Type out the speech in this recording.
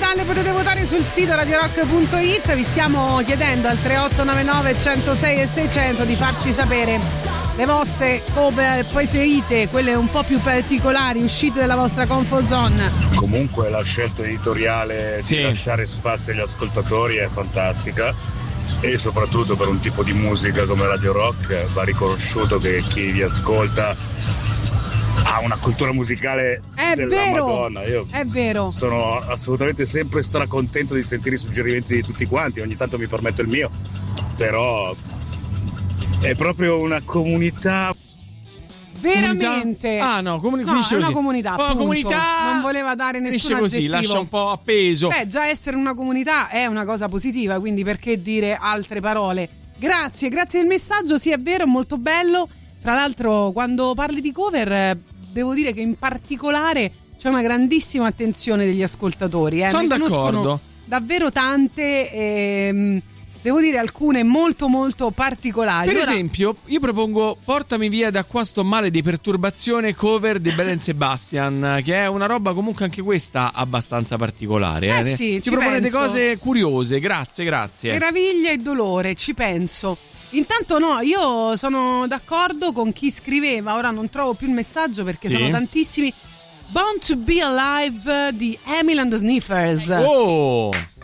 finale potete votare sul sito radiorock.it. Vi stiamo chiedendo al 3899 106 e 600 di farci sapere le vostre cover preferite, quelle un po' più particolari, uscite dalla vostra comfort zone. Comunque la scelta editoriale di lasciare spazio agli ascoltatori è fantastica, e soprattutto per un tipo di musica come Radio Rock va riconosciuto che chi vi ascolta ha una cultura musicale Madonna. Io è vero, sono assolutamente sempre stracontento di sentire i suggerimenti di tutti quanti, ogni tanto mi permetto il mio, però è proprio una comunità. Veramente? Ah no, è una comunità, una comunità. Non voleva dare nessun così, aggettivo. lascia un po' appeso. Beh, già essere una comunità è una cosa positiva, quindi perché dire altre parole? Grazie del messaggio, sì, è vero, è molto bello. Tra l'altro, quando parli di cover, devo dire che in particolare c'è una grandissima attenzione degli ascoltatori. Sono ne d'accordo. conoscono davvero tante. Devo dire alcune molto molto particolari. Per esempio, io propongo Portami via da qua sto male di perturbazione, cover di Belen Sebastian, che è una roba comunque anche questa abbastanza particolare. Sì, ci proponete penso. Cose curiose, grazie. Meraviglia e dolore, ci penso. Intanto no, io sono d'accordo con chi scriveva, ora non trovo più il messaggio perché sono tantissimi. Born to be Alive di Emil and the Sniffers. Oh!